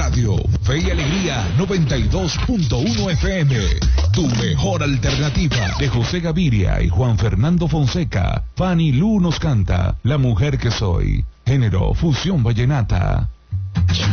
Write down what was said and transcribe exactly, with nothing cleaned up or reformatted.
Radio Fe y Alegría noventa y dos punto uno F M. Tu mejor alternativa. De José Gaviria y Juan Fernando Fonseca. Fanny Lu nos canta La mujer que soy. Género fusión vallenata.